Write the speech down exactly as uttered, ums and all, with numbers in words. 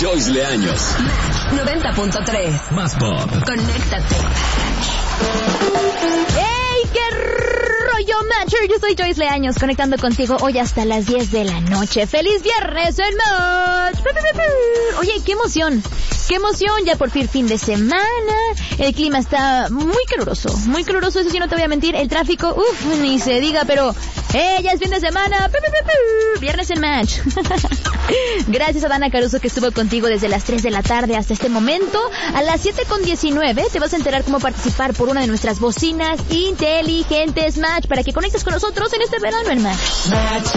Joyce Leaños. noventa punto tres. Más pop. Conéctate. ¡Hey! ¡Qué rollo, Matcher! Yo soy Joyce Leaños, conectando contigo hoy hasta las diez de la noche. ¡Feliz viernes en Match! Oye, qué emoción. ¡Qué emoción! Ya por fin fin de semana. El clima está muy caluroso. Muy caluroso, eso sí, no te voy a mentir. El tráfico, uff, ni se diga, pero... ¡Eh! Ya es fin de semana. Viernes en Match. Gracias a Dana Caruso, que estuvo contigo desde las tres de la tarde hasta este momento. A las siete con diecinueve te vas a enterar cómo participar por una de nuestras bocinas inteligentes Match, para que conectes con nosotros en este verano en Match.